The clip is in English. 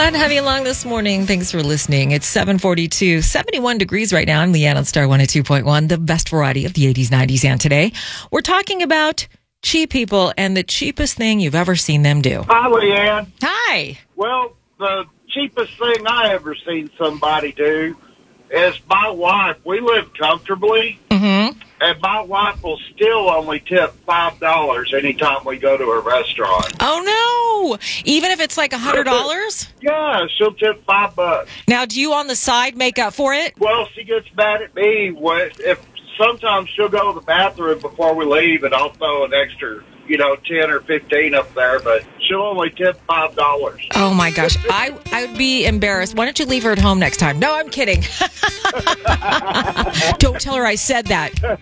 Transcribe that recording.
Glad to have you along this morning. Thanks for listening. It's 7:42, 71 degrees right now. I'm Leanne on Star 102.1, the best variety of the 80s, 90s, and today. We're talking about cheap people and the cheapest thing you've ever seen them do. Hi, Leanne. Hi. Well, the cheapest thing I ever seen somebody do is my wife. We live comfortably, and my wife will still only tip $5 anytime we go to a restaurant. Oh, no. Even if it's like $100? Yeah, she'll tip $5. Now, do you on the side make up for it? Well, she gets mad at me if sometimes she'll go to the bathroom before we leave, and I'll throw an extra, 10 or 15 up there, but she'll only tip $5. Oh, my gosh. I would be embarrassed. Why don't you leave her at home next time? No, I'm kidding. Don't tell her I said that.